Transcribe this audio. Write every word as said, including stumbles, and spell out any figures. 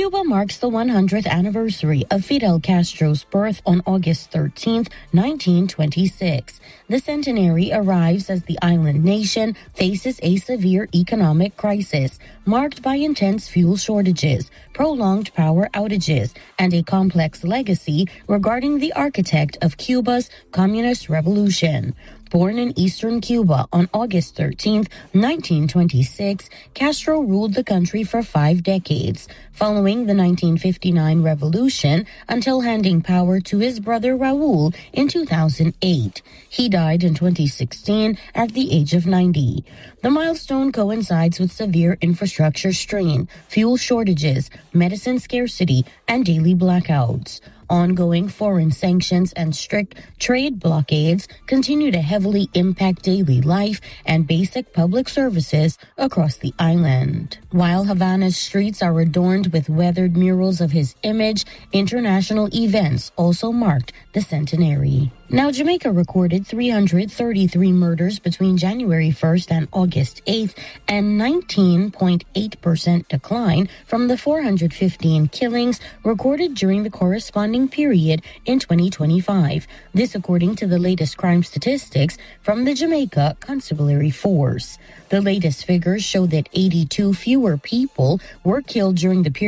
Cuba marks the one hundredth anniversary of Fidel Castro's birth on August thirteenth, nineteen twenty-six. The centenary arrives as the island nation faces a severe economic crisis marked by intense fuel shortages, prolonged power outages, and a complex legacy regarding the architect of Cuba's communist revolution. Born in eastern Cuba on August thirteenth, nineteen twenty-six, Castro ruled the country for five decades, following the nineteen fifty-nine revolution until handing power to his brother Raul in two thousand eight. He died in twenty sixteen at the age of ninety. The milestone coincides with severe infrastructure strain, fuel shortages, medicine scarcity, and daily blackouts. Ongoing foreign sanctions and strict trade blockades continue to heavily impact daily life and basic public services across the island. While Havana's streets are adorned with weathered murals of his image, international events also marked the centenary. Now, Jamaica recorded three hundred thirty-three murders between January first and August eighth, and nineteen point eight percent decline from the four hundred fifteen killings recorded during the corresponding period in twenty twenty-five. This according to the latest crime statistics from the Jamaica Constabulary Force. The latest figures show that eighty-two fewer people were killed during the period